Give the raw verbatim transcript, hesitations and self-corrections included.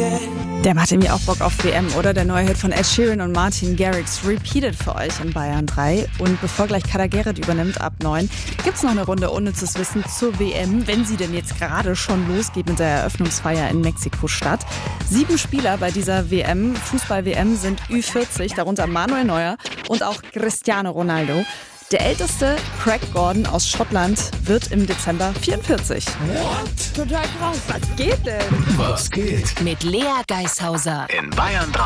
Der macht irgendwie auch Bock auf W M, oder? Der neue Hit von Ed Sheeran und Martin Garrix, Repeated für euch in Bayern drei. Und bevor gleich Kader Gerrit übernimmt, ab neun, gibt's noch eine Runde unnützes Wissen zur W M, wenn sie denn jetzt gerade schon losgeht mit der Eröffnungsfeier in Mexiko-Stadt. Sieben Spieler bei dieser W M, Fußball-W M, sind Ü vierzig, darunter Manuel Neuer und auch Cristiano Ronaldo. Der älteste, Craig Gordon aus Schottland, wird im Dezember vierundvierzig. What? Total krass. Was geht denn? Was geht? Mit Lea Geishauser In Bayern drei.